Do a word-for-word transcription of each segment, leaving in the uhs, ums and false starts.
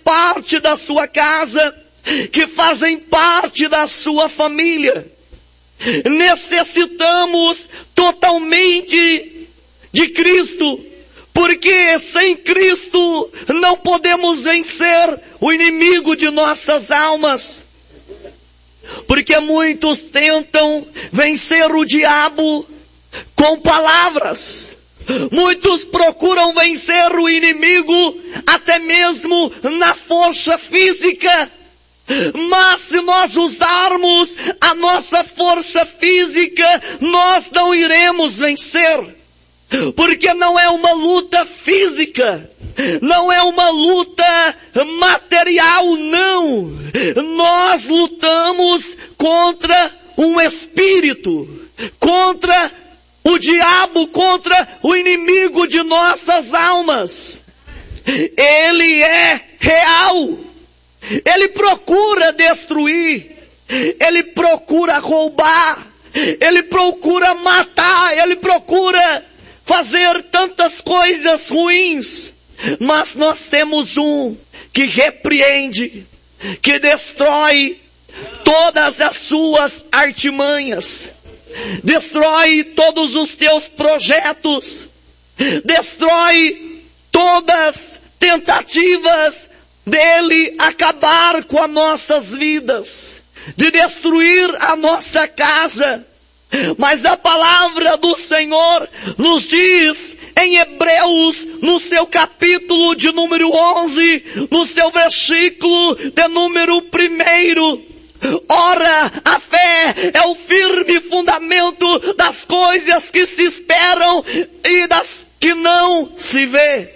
parte da sua casa, que fazem parte da sua família. Necessitamos totalmente de Cristo, porque sem Cristo não podemos vencer o inimigo de nossas almas. Porque muitos tentam vencer o diabo com palavras. Muitos procuram vencer o inimigo até mesmo na força física. Mas se nós usarmos a nossa força física, nós não iremos vencer. Porque não é uma luta física, não é uma luta material, não. Nós lutamos contra um espírito, contra o diabo, contra o inimigo de nossas almas. Ele é real. Ele procura destruir, ele procura roubar, ele procura matar, ele procura fazer tantas coisas ruins. Mas nós temos um que repreende, que destrói todas as suas artimanhas, destrói todos os teus projetos, destrói todas tentativas dele acabar com as nossas vidas, de destruir a nossa casa. Mas a palavra do Senhor nos diz em Hebreus, no seu capítulo de número onze, no seu versículo de número primeiro: ora, a fé é o firme fundamento das coisas que se esperam e das que não se vê.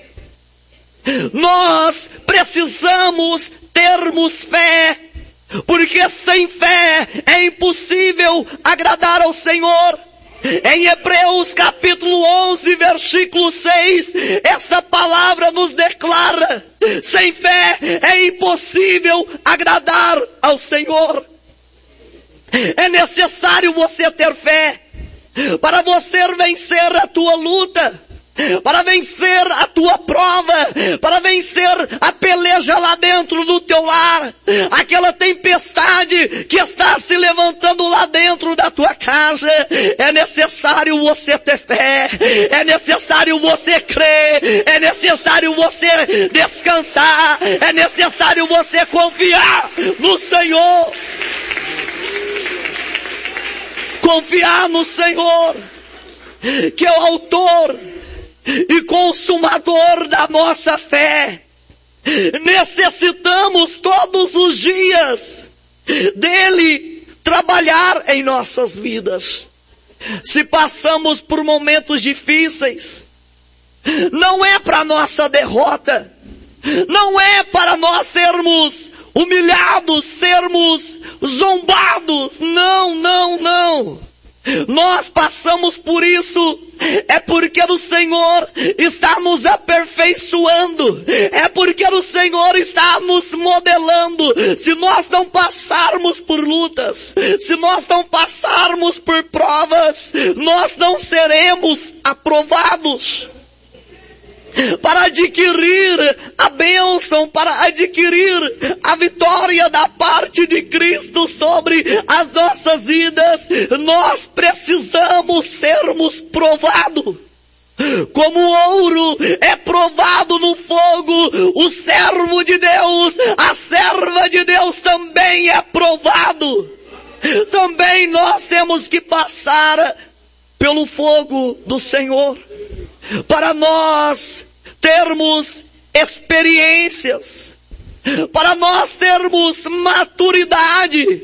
Nós precisamos termos fé, porque sem fé é impossível agradar ao Senhor. Em Hebreus capítulo onze, versículo seis, essa palavra nos declara: sem fé é impossível agradar ao Senhor. É necessário você ter fé para você vencer a tua luta, para vencer a tua prova, para vencer a peleja lá dentro do teu lar, aquela tempestade que está se levantando lá dentro da tua casa. É necessário você ter fé, é necessário você crer, é necessário você descansar, é necessário você confiar no Senhor. Confiar no Senhor, que é o autor e consumador da nossa fé. Necessitamos todos os dias dele trabalhar em nossas vidas. Se passamos por momentos difíceis, não é para nossa derrota, não é para nós sermos humilhados, sermos zombados. Não, não, não. Nós passamos por isso, é porque o Senhor está nos aperfeiçoando, é porque o Senhor está nos modelando. Se nós não passarmos por lutas, se nós não passarmos por provas, nós não seremos aprovados. Para adquirir a bênção, para adquirir a vitória da parte de Cristo sobre as nossas vidas, nós precisamos sermos provados. Como o ouro é provado no fogo, o servo de Deus, a serva de Deus também é provado. Também nós temos que passar pelo fogo do Senhor, para nós termos experiências, para nós termos maturidade,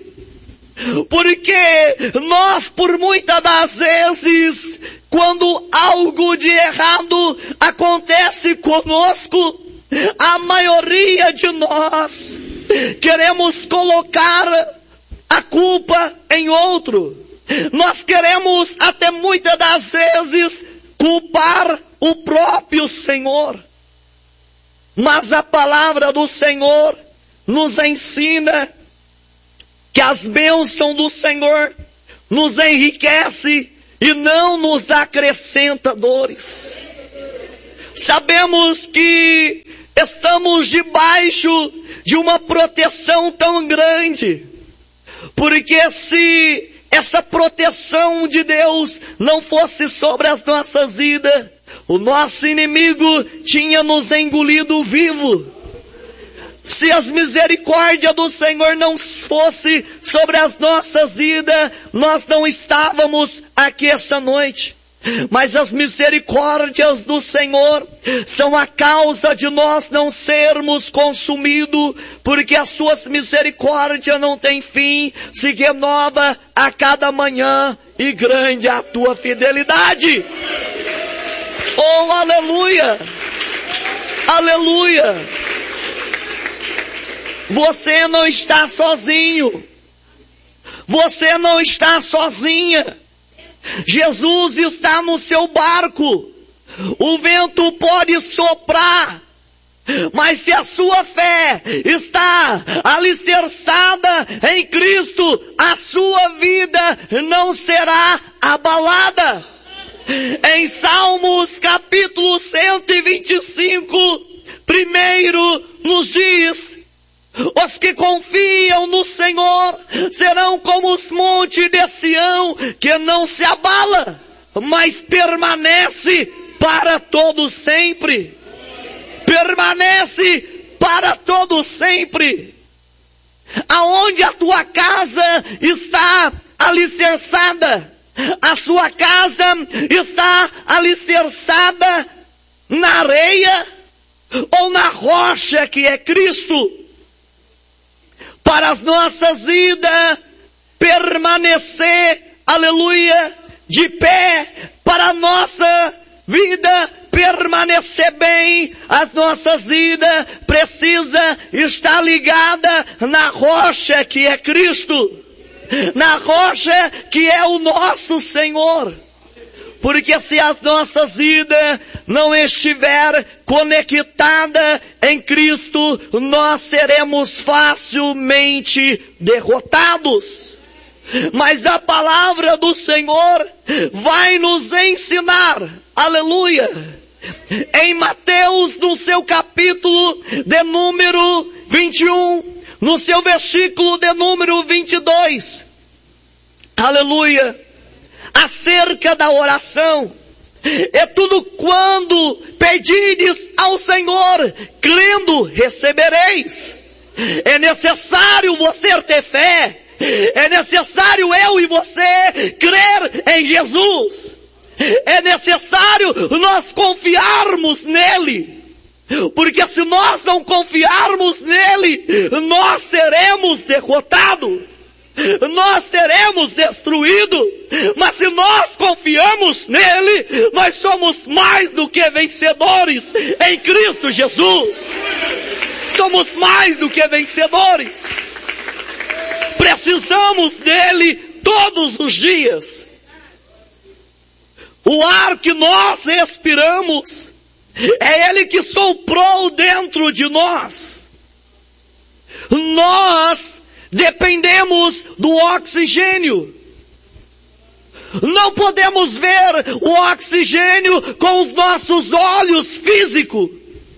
porque nós, por muitas das vezes, quando algo de errado acontece conosco, a maioria de nós queremos colocar a culpa em outro. Nós queremos até muitas das vezes culpar o próprio Senhor. Mas a palavra do Senhor nos ensina que as bênçãos do Senhor nos enriquece e não nos acrescenta dores. Sabemos que estamos debaixo de uma proteção tão grande, porque se essa proteção de Deus não fosse sobre as nossas vidas, o nosso inimigo tinha nos engolido vivo. Se as misericórdias do Senhor não fosse sobre as nossas vidas, nós não estávamos aqui essa noite. Mas as misericórdias do Senhor são a causa de nós não sermos consumidos, porque as suas misericórdias não têm fim, se renova a cada manhã, e grande é a tua fidelidade. Oh, aleluia! Aleluia! Você não está sozinho. Você não está sozinha. Jesus está no seu barco. O vento pode soprar, mas se a sua fé está alicerçada em Cristo, a sua vida não será abalada. Em Salmos capítulo cento e vinte e cinco, primeiro nos diz: os que confiam no Senhor serão como os montes de Sião, que não se abala, mas permanece para todo sempre. Permanece para todo sempre. Aonde a tua casa está alicerçada? A sua casa está alicerçada na areia ou na rocha que é Cristo? Para as nossas vidas permanecer, aleluia, de pé, para a nossa vida permanecer bem, as nossas vidas precisa estar ligada na rocha que é Cristo, na rocha que é o nosso Senhor. Porque se as nossas vidas não estiver conectada em Cristo, nós seremos facilmente derrotados. Mas a palavra do Senhor vai nos ensinar, aleluia, em Mateus, no seu capítulo de número vinte e um, no seu versículo de número vinte e dois, aleluia, acerca da oração. É tudo quando pedides ao Senhor, crendo, recebereis. É necessário você ter fé. É necessário eu e você crer em Jesus. É necessário nós confiarmos nele. Porque se nós não confiarmos nele, nós seremos derrotados. Nós seremos destruídos. Mas se nós confiamos nele, nós somos mais do que vencedores em Cristo Jesus. Somos mais do que vencedores. Precisamos dele todos os dias. O ar que nós respiramos é ele que soprou dentro de nós. Nós dependemos do oxigênio. Não podemos ver o oxigênio com os nossos olhos físicos.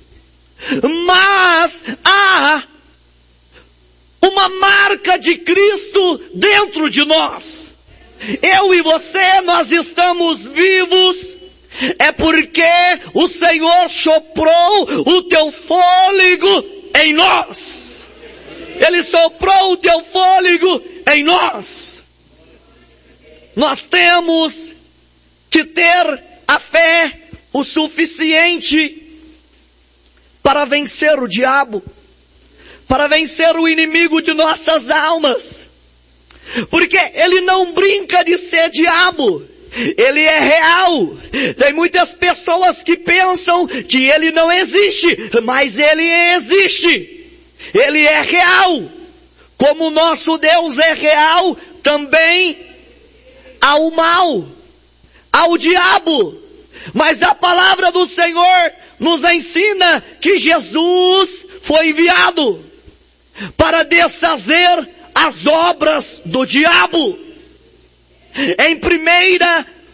Mas há uma marca de Cristo dentro de nós. Eu e você, nós estamos vivos, é porque o Senhor soprou o teu fôlego em nós. Ele soprou o teu fôlego em nós. Nós temos que ter a fé o suficiente para vencer o diabo, para vencer o inimigo de nossas almas. Porque ele não brinca de ser diabo. Ele é real. Tem muitas pessoas que pensam que ele não existe, mas ele existe. Ele é real. Como o nosso Deus é real, também há o mal, há o diabo. Mas a palavra do Senhor nos ensina que Jesus foi enviado para desfazer as obras do diabo. Em primeira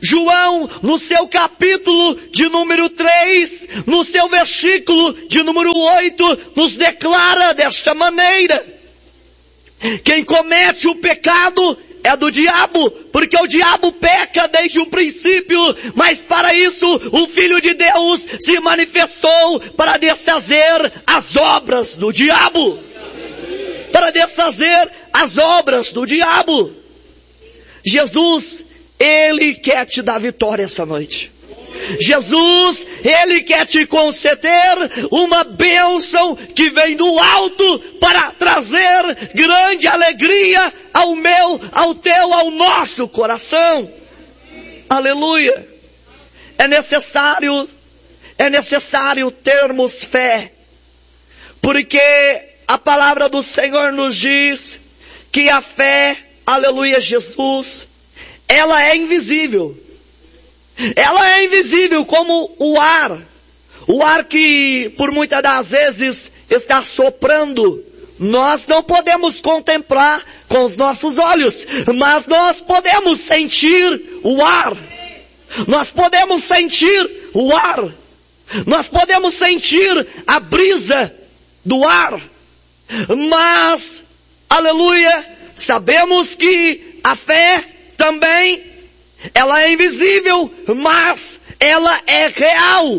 João, no seu capítulo de número três, no seu versículo de número oito, nos declara desta maneira: quem comete o pecado é do diabo, porque o diabo peca desde o princípio, mas para isso o Filho de Deus se manifestou para desfazer as obras do diabo. Para desfazer as obras do diabo. Jesus, Ele quer te dar vitória essa noite. Jesus, Ele quer te conceder uma bênção que vem do alto para trazer grande alegria ao meu, ao teu, ao nosso coração. Aleluia. É necessário, é necessário termos fé, porque a palavra do Senhor nos diz que a fé, aleluia, Jesus, ela é invisível. Ela é invisível como o ar. O ar que por muitas das vezes está soprando. Nós não podemos contemplar com os nossos olhos, mas nós podemos sentir o ar. Nós podemos sentir o ar. Nós podemos sentir a brisa do ar. Mas, aleluia, sabemos que a fé também, ela é invisível, mas ela é real.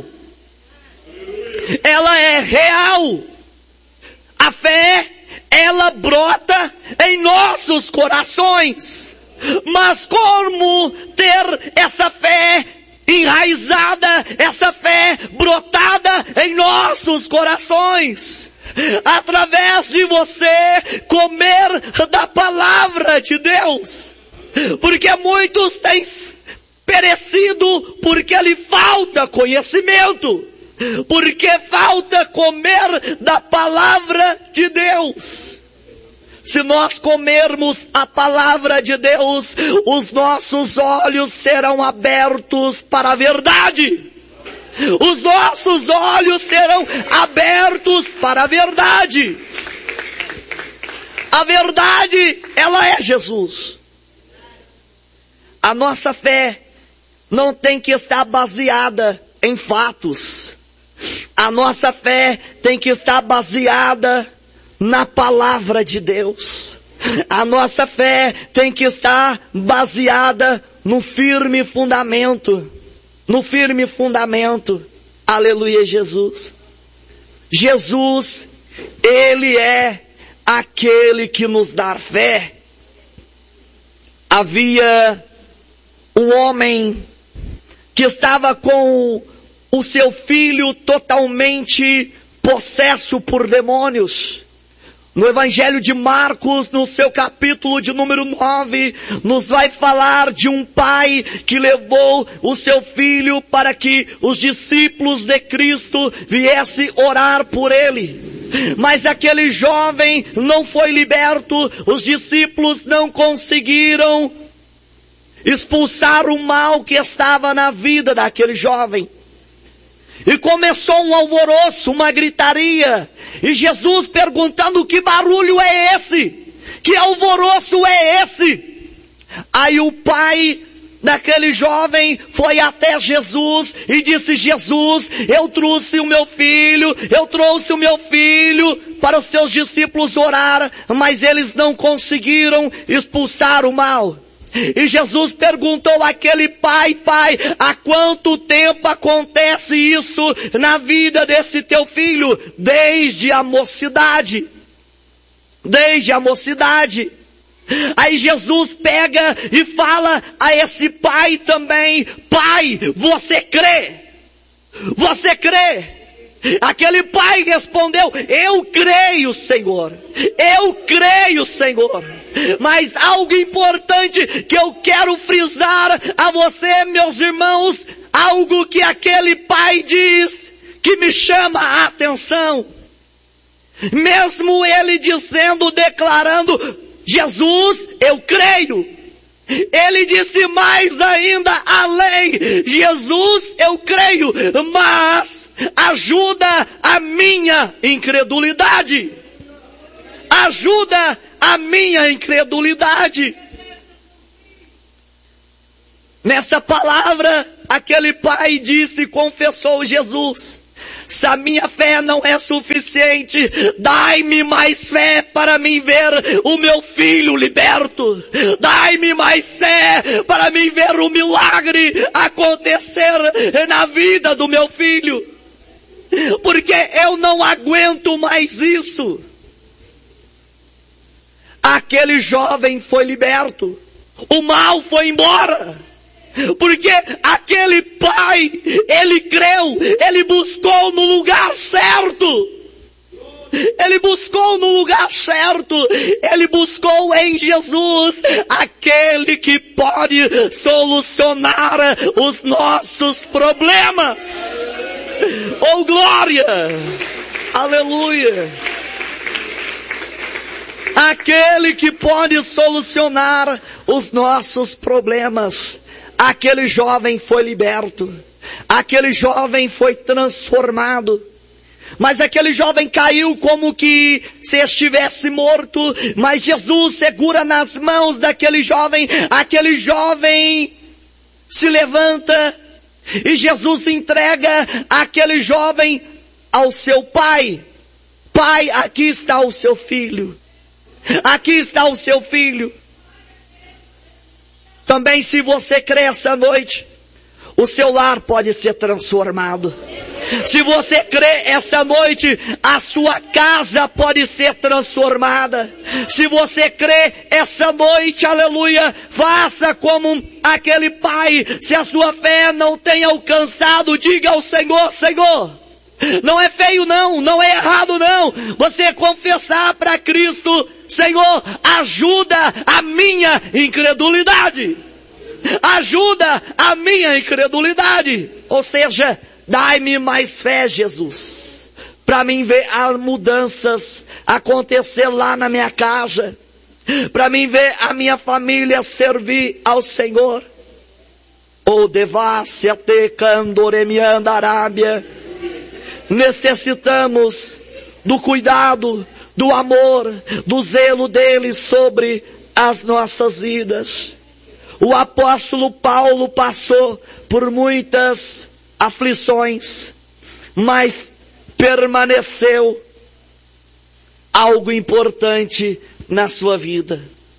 Ela é real. A fé, ela brota em nossos corações. Mas como ter essa fé enraizada, essa fé brotada em nossos corações? Através de você comer da palavra de Deus. Porque muitos têm perecido porque lhe falta conhecimento. Porque falta comer da palavra de Deus. Se nós comermos a palavra de Deus, os nossos olhos serão abertos para a verdade. Os nossos olhos serão abertos para a verdade. A verdade, ela é Jesus. A nossa fé não tem que estar baseada em fatos. A nossa fé tem que estar baseada na palavra de Deus. A nossa fé tem que estar baseada no firme fundamento. No firme fundamento. Aleluia, Jesus. Jesus, Ele é aquele que nos dá fé. Havia um homem que estava com o seu filho totalmente possesso por demônios. No Evangelho de Marcos, no seu capítulo de número nove, nos vai falar de um pai que levou o seu filho para que os discípulos de Cristo viessem orar por ele. Mas aquele jovem não foi liberto, os discípulos não conseguiram expulsar o mal que estava na vida daquele jovem. E começou um alvoroço, uma gritaria. E Jesus perguntando: que barulho é esse? Que alvoroço é esse? Aí o pai daquele jovem foi até Jesus e disse: Jesus, eu trouxe o meu filho, eu trouxe o meu filho para os seus discípulos orar, mas eles não conseguiram expulsar o mal. E Jesus perguntou àquele pai: pai, há quanto tempo acontece isso na vida desse teu filho? Desde a mocidade. Desde a mocidade. Aí Jesus pega e fala a esse pai também: pai, você crê? Você crê? Aquele pai respondeu: eu creio, Senhor. Eu creio, Senhor. Mas algo importante que eu quero frisar a você, meus irmãos, algo que aquele pai diz que me chama a atenção. Mesmo ele dizendo, declarando: Jesus, eu creio. Ele disse mais ainda além: Jesus, eu creio, mas ajuda a minha incredulidade. Ajuda a minha incredulidade. Nessa palavra, aquele pai disse e confessou Jesus: se a minha fé não é suficiente, dai-me mais fé para mim ver o meu filho liberto. Dai-me mais fé para mim ver o milagre acontecer na vida do meu filho. Porque eu não aguento mais isso. Aquele jovem foi liberto. O mal foi embora. Porque aquele pai, ele creu, ele buscou no lugar certo. Ele buscou no lugar certo. Ele buscou em Jesus, aquele que pode solucionar os nossos problemas. Oh, glória! Aleluia! Aquele que pode solucionar os nossos problemas. Aquele jovem foi liberto. Aquele jovem foi transformado. Mas aquele jovem caiu como que se estivesse morto. Mas Jesus segura nas mãos daquele jovem. Aquele jovem se levanta. E Jesus entrega aquele jovem ao seu pai. Pai, aqui está o seu filho. Aqui está o seu filho. Também, se você crê essa noite, o seu lar pode ser transformado. Se você crê essa noite, a sua casa pode ser transformada. Se você crê essa noite, aleluia, faça como aquele pai. Se a sua fé não tem alcançado, diga ao Senhor: Senhor, não é feio não, não é errado não, você confessar para Cristo: Senhor, ajuda a minha incredulidade. Ajuda a minha incredulidade. Ou seja, dai-me mais fé, Jesus, para mim ver as mudanças acontecer lá na minha casa, para mim ver a minha família servir ao Senhor. O devassi te candoremianda Arábia. Necessitamos do cuidado, do amor, do zelo dele sobre as nossas vidas. O apóstolo Paulo passou por muitas aflições, mas permaneceu algo importante na sua vida.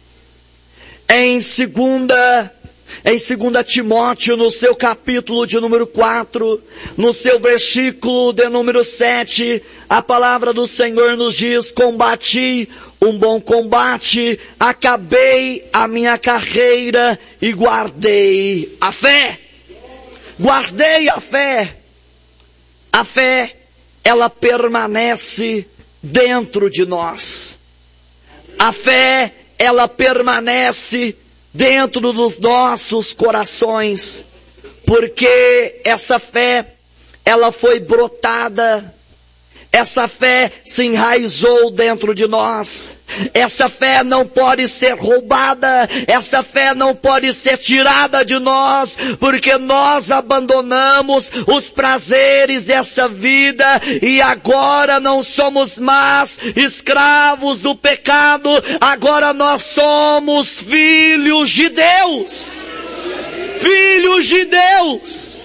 Em segunda Em segunda Timóteo, no seu capítulo de número quatro, no seu versículo de número sete, a palavra do Senhor nos diz: combati um bom combate, acabei a minha carreira e guardei a fé. Guardei a fé. A fé, ela permanece dentro de nós. A fé, ela permanece dentro dos nossos corações, porque essa fé, ela foi brotada, essa fé se enraizou dentro de nós, essa fé não pode ser roubada, essa fé não pode ser tirada de nós, porque nós abandonamos os prazeres dessa vida e agora não somos mais escravos do pecado, agora nós somos filhos de Deus. Filhos de Deus.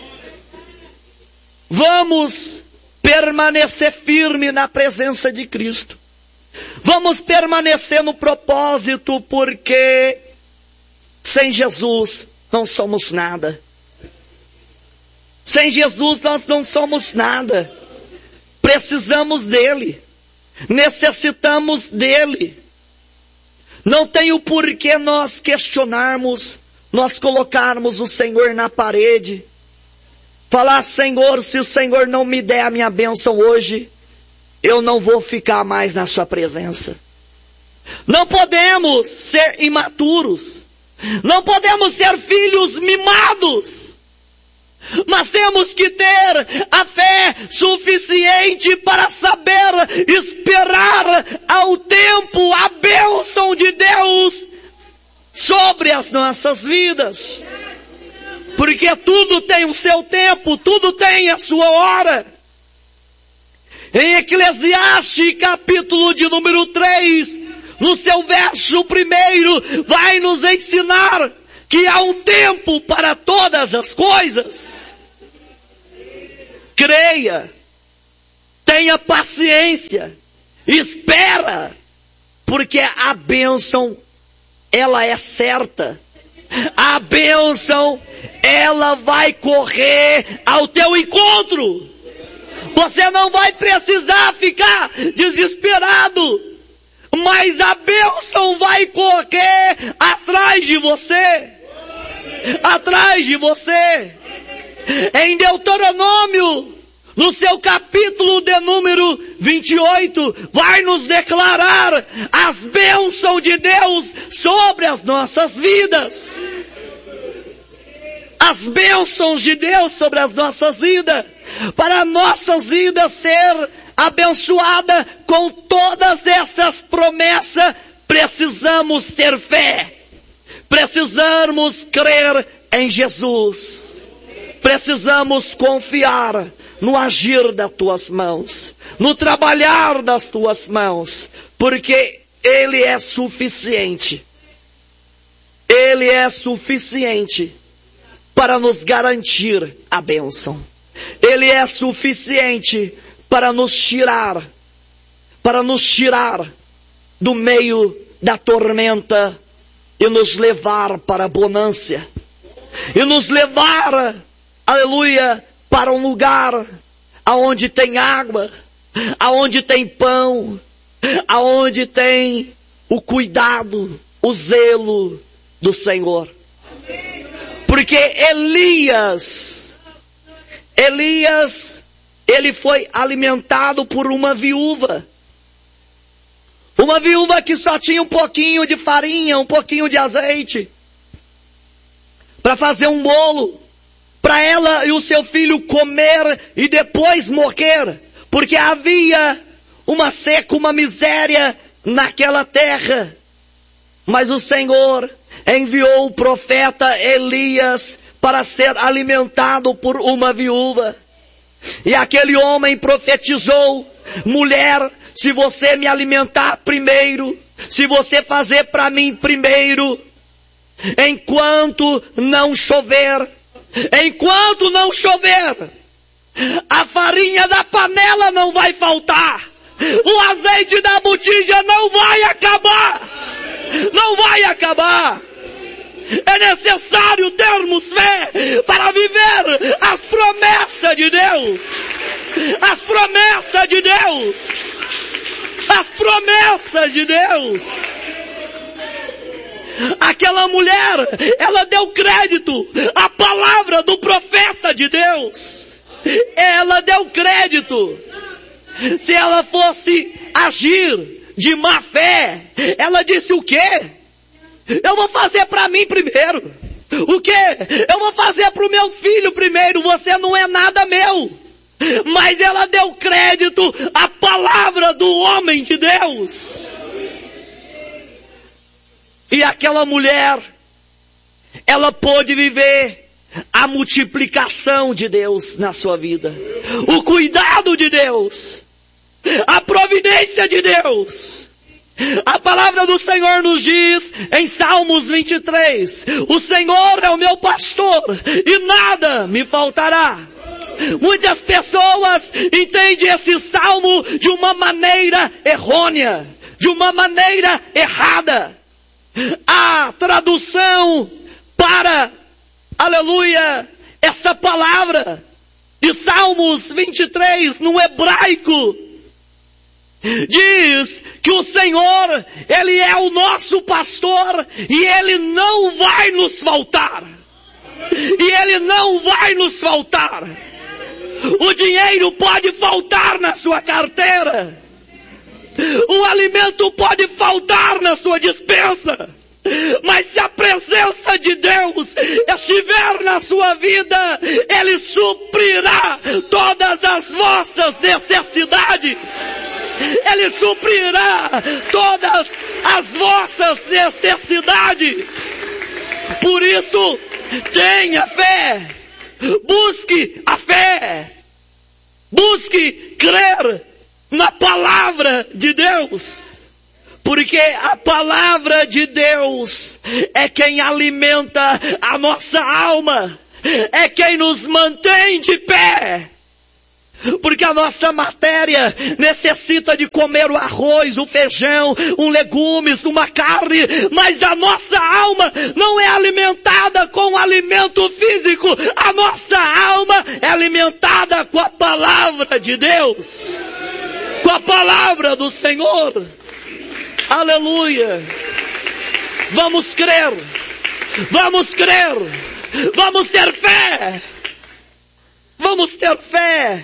Vamos permanecer firme na presença de Cristo. Vamos permanecer no propósito, porque sem Jesus não somos nada. Sem Jesus nós não somos nada. Precisamos dele. Necessitamos dele. Não tem o porquê nós questionarmos, nós colocarmos o Senhor na parede. Falar: Senhor, se o Senhor não me der a minha bênção hoje, eu não vou ficar mais na sua presença. Não podemos ser imaturos. Não podemos ser filhos mimados. Mas temos que ter a fé suficiente para saber esperar ao tempo a bênção de Deus sobre as nossas vidas. Porque tudo tem o seu tempo, tudo tem a sua hora. Em Eclesiastes, capítulo de número três, no seu verso primeiro, vai nos ensinar que há um tempo para todas as coisas. Creia, tenha paciência, espera, porque a bênção, ela é certa. A bênção, ela vai correr ao teu encontro. Você não vai precisar ficar desesperado, mas a bênção vai correr atrás de você. Atrás de você. Em Deuteronômio, no seu capítulo de número vinte e oito, vai nos declarar as bênçãos de Deus sobre as nossas vidas. As bênçãos de Deus sobre as nossas vidas. Para nossas vidas ser abençoada com todas essas promessas, precisamos ter fé. Precisamos crer em Jesus. Precisamos confiar no agir das tuas mãos, no trabalhar das tuas mãos, porque Ele é suficiente. Ele é suficiente para nos garantir a bênção. Ele é suficiente para nos tirar, para nos tirar do meio da tormenta e nos levar para a bonança. E nos levar, aleluia, para um lugar aonde tem água, aonde tem pão, aonde tem o cuidado, o zelo do Senhor. Porque Elias, Elias, ele foi alimentado por uma viúva. Uma viúva que só tinha um pouquinho de farinha, um pouquinho de azeite, para fazer um bolo, para ela e o seu filho comer e depois morrer, porque havia uma seca, uma miséria naquela terra. Mas o Senhor enviou o profeta Elias para ser alimentado por uma viúva. E aquele homem profetizou: mulher, se você me alimentar primeiro, se você fazer para mim primeiro, enquanto não chover, enquanto não chover, a farinha da panela não vai faltar, o azeite da botija não vai acabar, não vai acabar. É necessário termos fé para viver as promessas de Deus. As promessas de Deus. As promessas de Deus. Aquela mulher, ela deu crédito à palavra do profeta de Deus. Ela deu crédito. Se ela fosse agir de má fé, ela disse o quê? Eu vou fazer para mim primeiro. O quê? Eu vou fazer para o meu filho primeiro. Você não é nada meu. Mas ela deu crédito à palavra do homem de Deus. E aquela mulher, ela pôde viver a multiplicação de Deus na sua vida. O cuidado de Deus. A providência de Deus. A palavra do Senhor nos diz em Salmos vinte e três, o Senhor é o meu pastor e nada me faltará. Muitas pessoas entendem esse salmo de uma maneira errônea, de uma maneira errada. A tradução para, aleluia, essa palavra de Salmos vinte e três no hebraico, diz que o Senhor, Ele é o nosso pastor e Ele não vai nos faltar. E Ele não vai nos faltar. O dinheiro pode faltar na sua carteira. O alimento pode faltar na sua despensa. Mas se a presença de Deus estiver na sua vida, Ele suprirá todas as vossas necessidades. Ele suprirá todas as vossas necessidades. Por isso, tenha fé. Busque a fé. Busque crer na palavra de Deus. Porque a palavra de Deus é quem alimenta a nossa alma, é quem nos mantém de pé. Porque a nossa matéria necessita de comer o arroz, o feijão, um legumes, uma carne, mas a nossa alma não é alimentada com alimento físico. A nossa alma é alimentada com a palavra de Deus, com a palavra do Senhor. Aleluia! Vamos crer, vamos crer, vamos ter fé, vamos ter fé.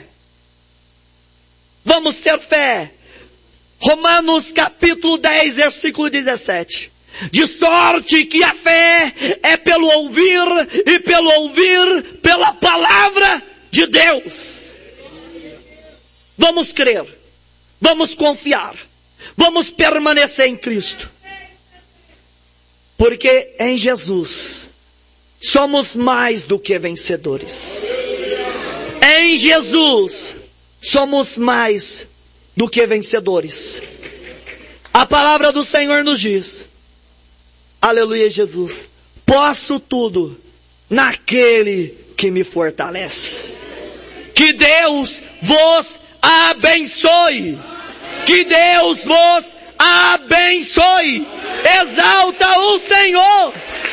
Vamos ter fé. Romanos capítulo dez, versículo dezessete. De sorte que a fé é pelo ouvir, e pelo ouvir pela palavra de Deus. Vamos crer. Vamos confiar. Vamos permanecer em Cristo. Porque em Jesus somos mais do que vencedores. Em Jesus somos mais do que vencedores. A palavra do Senhor nos diz, aleluia Jesus, posso tudo naquele que me fortalece. Que Deus vos abençoe. Que Deus vos abençoe. Exalta o Senhor.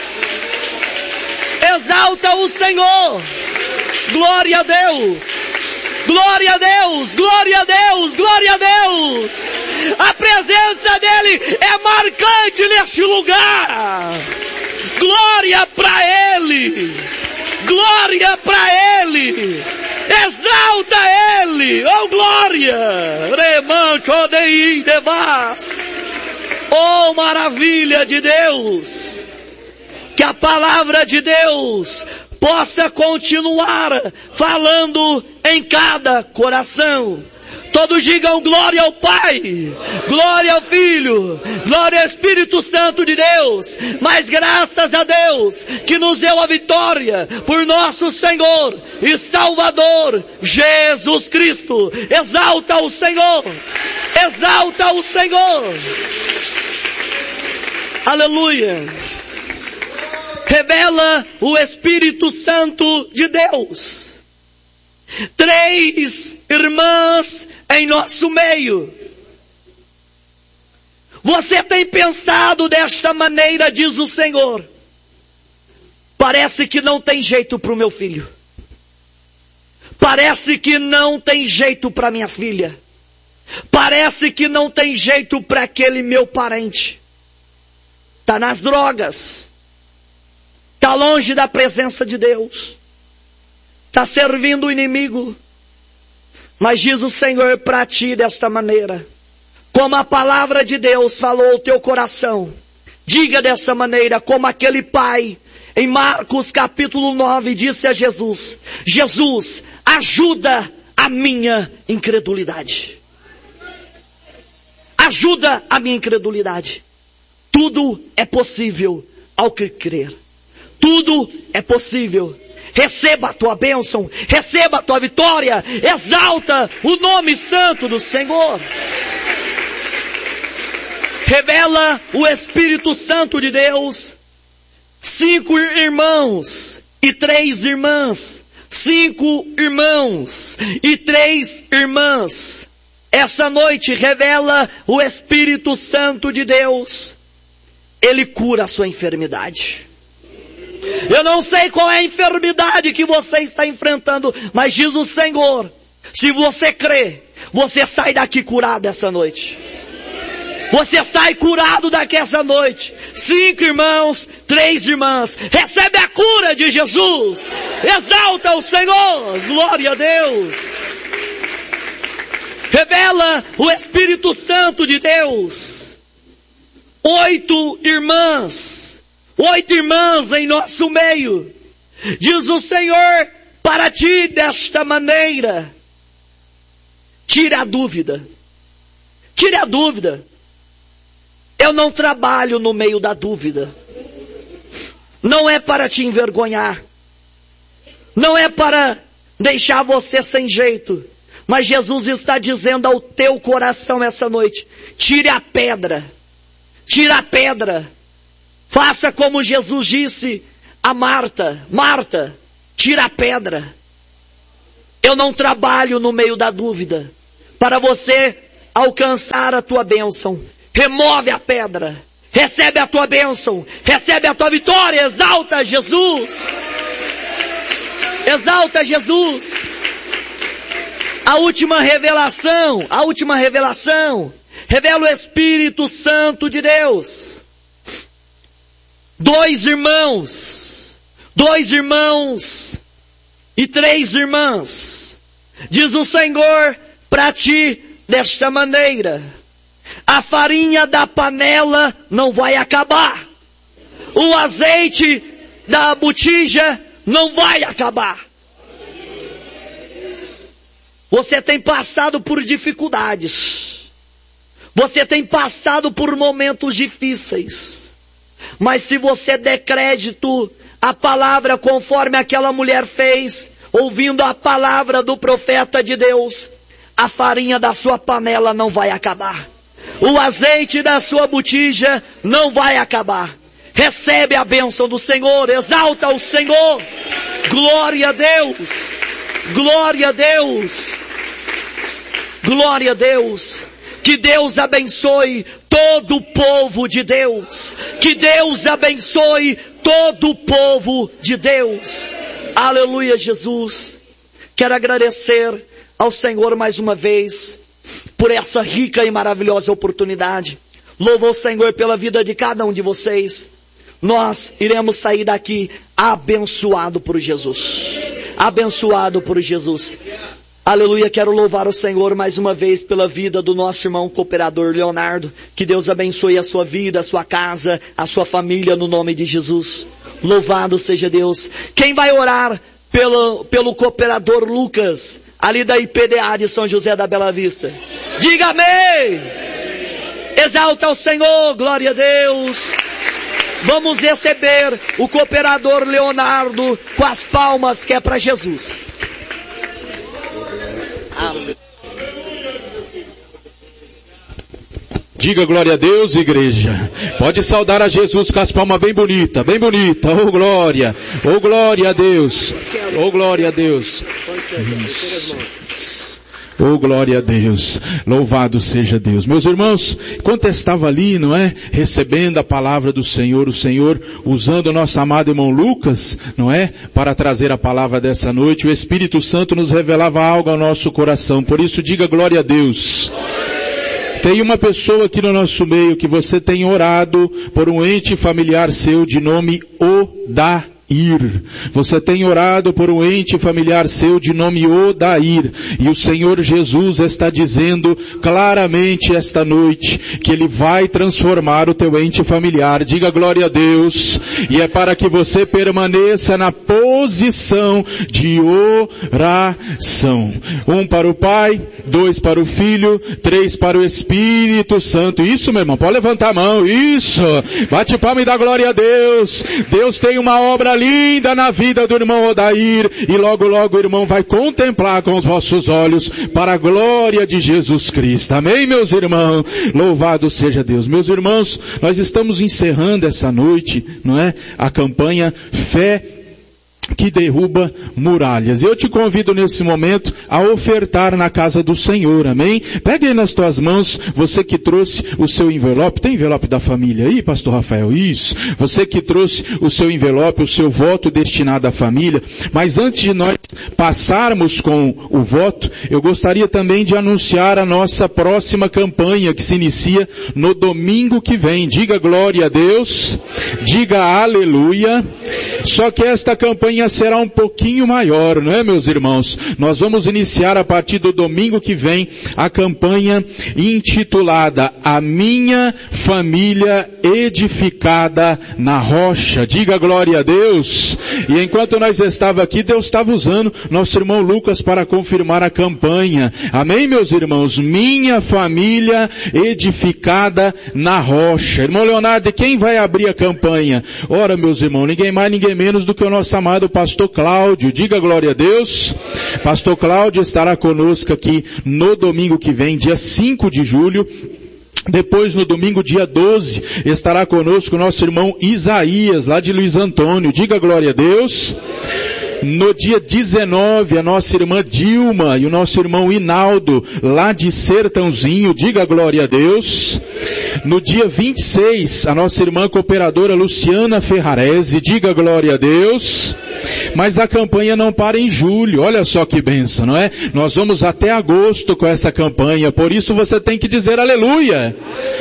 Exalta o Senhor. Glória a Deus. Glória a Deus, glória a Deus, glória a Deus. A presença dEle é marcante neste lugar. Glória para Ele. Glória para Ele. Exalta Ele. Oh glória. Remancho dei devas. Oh maravilha de Deus. Que a palavra de Deus possa continuar falando em cada coração. Todos digam glória ao Pai, glória ao Filho, glória ao Espírito Santo de Deus. Mas graças a Deus que nos deu a vitória por nosso Senhor e Salvador Jesus Cristo. Exalta o Senhor, exalta o Senhor. Aleluia. Revela o Espírito Santo de Deus. Três irmãs em nosso meio. Você tem pensado desta maneira, diz o Senhor. Parece que não tem jeito para o meu filho. Parece que não tem jeito para minha filha. Parece que não tem jeito para aquele meu parente. Está nas drogas. Está longe da presença de Deus. Está servindo o inimigo. Mas diz o Senhor para ti desta maneira. Como a palavra de Deus falou ao teu coração. Diga dessa maneira, como aquele pai, em Marcos capítulo nove, disse a Jesus. Jesus, ajuda a minha incredulidade. Ajuda a minha incredulidade. Tudo é possível ao que crer. Tudo é possível. Receba a tua bênção, receba a tua vitória, exalta o nome santo do Senhor. Revela o Espírito Santo de Deus. Cinco irmãos e três irmãs. Cinco irmãos e três irmãs. Essa noite revela o Espírito Santo de Deus. Ele cura a sua enfermidade. Eu não sei qual é a enfermidade que você está enfrentando, mas diz o Senhor, se você crê, você sai daqui curado essa noite. Você sai curado daqui essa noite. Cinco irmãos, três irmãs. Recebe a cura de Jesus. Exalta o Senhor. Glória a Deus. Revela o Espírito Santo de Deus. Oito irmãs. Oito irmãs em nosso meio. Diz o Senhor para ti desta maneira. Tire a dúvida. Tire a dúvida. Eu não trabalho no meio da dúvida. Não é para te envergonhar. Não é para deixar você sem jeito. Mas Jesus está dizendo ao teu coração essa noite. Tire a pedra. tira a pedra. Faça como Jesus disse a Marta: Marta, tira a pedra. Eu não trabalho no meio da dúvida. Para você alcançar a tua bênção, remove a pedra. Recebe a tua bênção. Recebe a tua vitória. Exalta Jesus. Exalta Jesus. A última revelação, a última revelação, revela o Espírito Santo de Deus. Dois irmãos, dois irmãos e três irmãs. Diz o Senhor para ti desta maneira: a farinha da panela não vai acabar. O azeite da botija não vai acabar. Você tem passado por dificuldades. Você tem passado por momentos difíceis. Mas se você der crédito à palavra conforme aquela mulher fez, ouvindo a palavra do profeta de Deus, a farinha da sua panela não vai acabar. O azeite da sua botija não vai acabar. Recebe a bênção do Senhor, exalta o Senhor. Glória a Deus, glória a Deus, glória a Deus. Que Deus abençoe todo o povo de Deus. Que Deus abençoe todo o povo de Deus. Aleluia, Jesus. Quero agradecer ao Senhor mais uma vez por essa rica e maravilhosa oportunidade. Louvo ao Senhor pela vida de cada um de vocês. Nós iremos sair daqui abençoado por Jesus. Abençoado por Jesus. Aleluia, quero louvar o Senhor mais uma vez pela vida do nosso irmão cooperador Leonardo. Que Deus abençoe a sua vida, a sua casa, a sua família no nome de Jesus. Louvado seja Deus. Quem vai orar pelo, pelo cooperador Lucas, ali da I P D A de São José da Bela Vista? Diga amém! Exalta o Senhor, glória a Deus. Vamos receber o cooperador Leonardo com as palmas que é para Jesus. Amém. Diga glória a Deus, igreja. Pode saudar a Jesus com as palmas bem bonitas, bem bonita. Oh glória, oh glória a Deus, oh glória a Deus. Oh glória a Deus, louvado seja Deus. Meus irmãos, enquanto estava ali, não é, recebendo a palavra do Senhor, o Senhor usando o nosso amado irmão Lucas, não é, para trazer a palavra dessa noite, o Espírito Santo nos revelava algo ao nosso coração. Por isso diga glória a Deus. Tem uma pessoa aqui no nosso meio que você tem orado por um ente familiar seu de nome Odair. Você tem orado por um ente familiar seu de nome Odair. E o Senhor Jesus está dizendo claramente esta noite que Ele vai transformar o teu ente familiar. Diga glória a Deus. E é para que você permaneça na posição de oração. Um para o Pai, dois para o Filho, três para o Espírito Santo. Isso, meu irmão, pode levantar a mão. Isso. Bate palma e dá glória a Deus. Deus tem uma obra linda na vida do irmão Odair, e logo logo o irmão vai contemplar com os vossos olhos para a glória de Jesus Cristo. Amém, meus irmãos? Louvado seja Deus. Meus irmãos, nós estamos encerrando essa noite, não é? A campanha Fé que derruba muralhas. Eu te convido nesse momento a ofertar na casa do Senhor, amém? Pegue aí nas tuas mãos, você que trouxe o seu envelope. Tem envelope da família aí, pastor Rafael? Isso. Você que trouxe o seu envelope, o seu voto destinado à família. Mas antes de nós passarmos com o voto, eu gostaria também de anunciar a nossa próxima campanha que se inicia no domingo que vem. Diga glória a Deus. Diga aleluia. Só que esta campanha será um pouquinho maior, não é, meus irmãos? Nós vamos iniciar a partir do domingo que vem a campanha intitulada A Minha Família Edificada na Rocha. Diga glória a Deus. E enquanto nós estávamos aqui, Deus estava usando nosso irmão Lucas para confirmar a campanha. Amém, meus irmãos? Minha Família Edificada na Rocha. Irmão Leonardo, quem vai abrir a campanha? Ora, meus irmãos, ninguém mais, ninguém menos do que o nosso amado pastor Cláudio. Diga glória a Deus. Pastor Cláudio estará conosco aqui no domingo que vem, dia cinco de julho. Depois, no domingo, dia doze, estará conosco o nosso irmão Isaías, lá de Luiz Antônio. Diga glória a Deus. No dia dezenove, a nossa irmã Dilma e o nosso irmão Inaldo, lá de Sertãozinho. Diga glória a Deus. No dia vinte e seis, a nossa irmã cooperadora Luciana Ferrarese. Diga glória a Deus. Mas a campanha não para em julho. Olha só que bênção, não é? Nós vamos até agosto com essa campanha. Por isso você tem que dizer aleluia.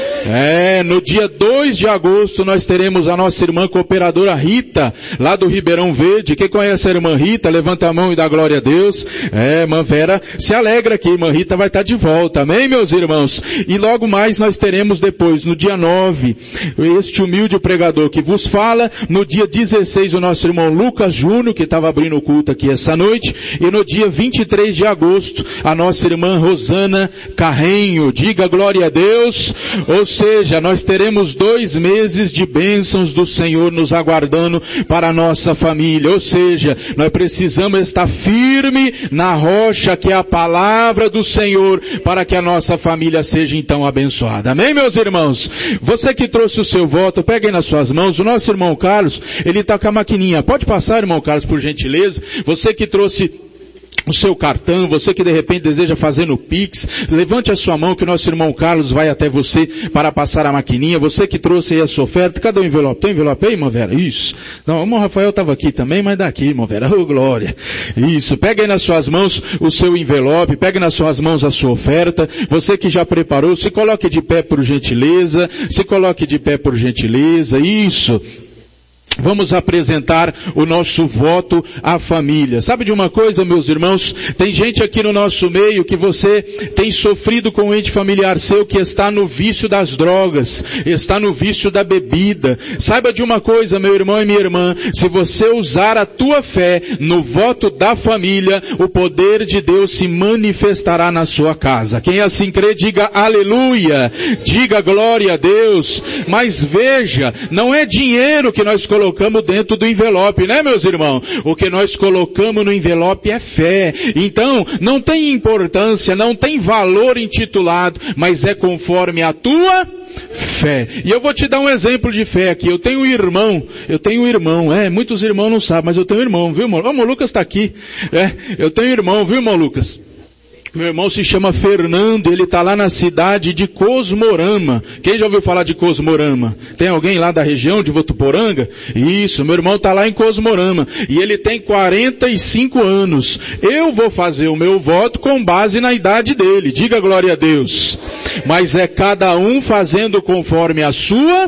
É, no dia dois de agosto nós teremos a nossa irmã cooperadora Rita, lá do Ribeirão Verde. Quem conhece a irmã Rita, levanta a mão e dá glória a Deus. É, irmã Vera, se alegra que a irmã Rita vai estar de volta, amém, meus irmãos? E logo mais nós teremos depois, no dia nove, este humilde pregador que vos fala. No dia dezesseis, o nosso irmão Lucas Júnior, que estava abrindo o culto aqui essa noite. E no dia vinte e três de agosto, a nossa irmã Rosana Carrenho. Diga glória a Deus. Ou seja, nós teremos dois meses de bênçãos do Senhor nos aguardando para a nossa família. Ou seja, nós precisamos estar firme na rocha que é a palavra do Senhor, para que a nossa família seja então abençoada. Amém, meus irmãos? Você que trouxe o seu voto, peguem nas suas mãos. O nosso irmão Carlos, ele está com a maquininha. Pode passar, irmão Carlos, por gentileza. Você que trouxe o seu cartão, você que de repente deseja fazer no Pix, levante a sua mão que o nosso irmão Carlos vai até você para passar a maquininha. Você que trouxe aí a sua oferta, cadê o envelope? Tem envelope aí, irmã Vera? Isso. Não, o irmão Rafael estava aqui também, mas daqui, irmã Vera. Oh, glória. Isso. Pega aí nas suas mãos o seu envelope, pega nas suas mãos a sua oferta. Você que já preparou, se coloque de pé por gentileza, se coloque de pé por gentileza. Isso. Vamos apresentar o nosso voto à família. Sabe de uma coisa, meus irmãos? Tem gente aqui no nosso meio que você tem sofrido com um ente familiar seu que está no vício das drogas, está no vício da bebida. Saiba de uma coisa, meu irmão e minha irmã, se você usar a tua fé no voto da família, o poder de Deus se manifestará na sua casa. Quem assim crê, diga aleluia, diga glória a Deus. Mas veja, não é dinheiro que nós colocamos colocamos dentro do envelope, né, meus irmãos? O que nós colocamos no envelope é fé. Então, não tem importância, não tem valor intitulado, mas é conforme a tua fé. E eu vou te dar um exemplo de fé aqui. Eu tenho um irmão, eu tenho um irmão, é, muitos irmãos não sabem, mas eu tenho um irmão, viu, irmão? O irmão Lucas está aqui, é, eu tenho um irmão, viu, irmão Lucas? Meu irmão se chama Fernando, ele está lá na cidade de Cosmorama. Quem já ouviu falar de Cosmorama? Tem alguém lá da região de Votuporanga? Isso, meu irmão está lá em Cosmorama. E ele tem quarenta e cinco anos. Eu vou fazer o meu voto com base na idade dele. Diga glória a Deus. Mas é cada um fazendo conforme a sua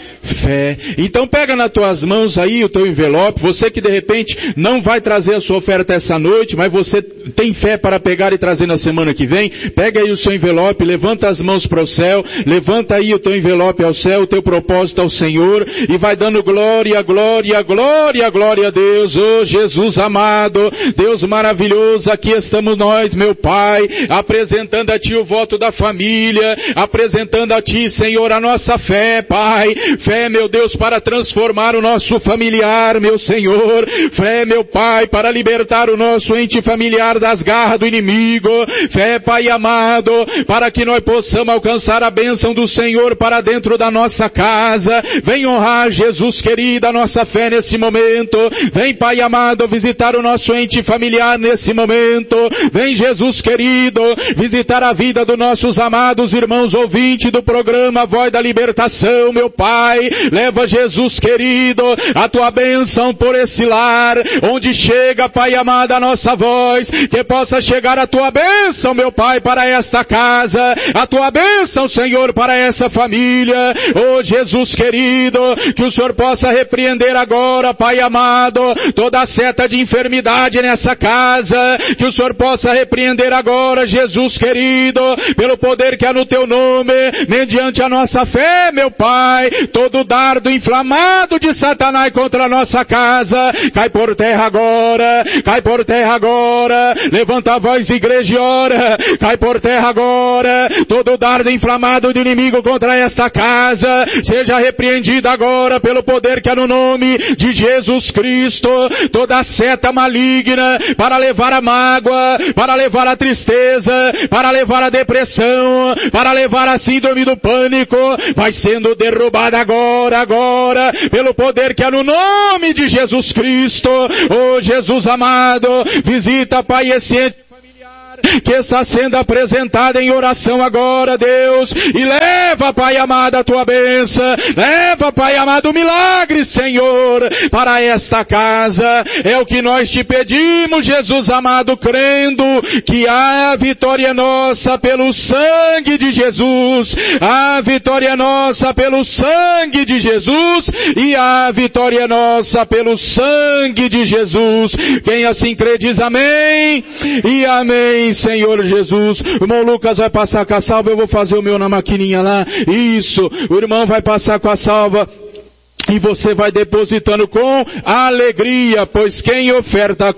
fé. Então pega nas tuas mãos aí o teu envelope. Você que de repente não vai trazer a sua oferta essa noite, mas você tem fé para pegar e trazer na semana que vem, pega aí o seu envelope, levanta as mãos para o céu, levanta aí o teu envelope ao céu, o teu propósito ao Senhor, e vai dando glória, glória, glória, glória a Deus. Oh Jesus amado, Deus maravilhoso, aqui estamos nós, meu Pai, apresentando a Ti o voto da família, apresentando a Ti, Senhor, a nossa fé, Pai. Fé, meu Deus, para transformar o nosso familiar, meu Senhor. Fé, meu Pai, para libertar o nosso ente familiar das garras do inimigo. Fé, Pai amado, para que nós possamos alcançar a bênção do Senhor para dentro da nossa casa. Vem honrar, Jesus querido, a nossa fé nesse momento. Vem, Pai amado, visitar o nosso ente familiar nesse momento. Vem, Jesus querido, visitar a vida dos nossos amados irmãos ouvintes do programa Voz da Libertação, meu Pai. Leva, Jesus querido, a Tua bênção por esse lar, onde chega, Pai amado, a nossa voz, que possa chegar a Tua bênção, meu Pai, para esta casa, a Tua bênção, Senhor, para essa família. Oh Jesus querido, que o Senhor possa repreender agora, Pai amado, toda a seta de enfermidade nessa casa, que o Senhor possa repreender agora, Jesus querido, pelo poder que há no Teu nome, mediante a nossa fé, meu Pai, todo todo dardo inflamado de Satanás contra a nossa casa, cai por terra agora, cai por terra agora, levanta a voz, igreja, e ora, cai por terra agora, todo dardo inflamado do inimigo contra esta casa, seja repreendido agora pelo poder que há no nome de Jesus Cristo, toda seta maligna para levar a mágoa, para levar a tristeza, para levar a depressão, para levar a síndrome do pânico, vai sendo derrubada agora, agora, pelo poder que há no nome de Jesus Cristo. Oh Jesus amado, visita, Pai, esse ente que está sendo apresentada em oração agora, Deus, e leva, Pai amado, a tua bênção, leva, Pai amado, o milagre, Senhor, para esta casa. É o que nós te pedimos, Jesus amado, crendo que a vitória é nossa pelo sangue de Jesus, a vitória é nossa pelo sangue de Jesus, e a vitória é nossa pelo sangue de Jesus. Quem assim crê diz amém e amém, Senhor Jesus. O irmão Lucas vai passar com a salva, eu vou fazer o meu na maquininha lá. Isso, o irmão vai passar com a salva e você vai depositando com alegria, pois quem oferta